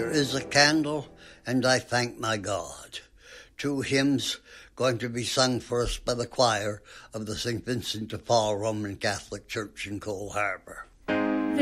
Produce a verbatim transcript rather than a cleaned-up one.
There is a candle, and I thank my God. Two hymns going to be sung for us by the choir of the Saint Vincent de Paul Roman Catholic Church in Cole Harbour.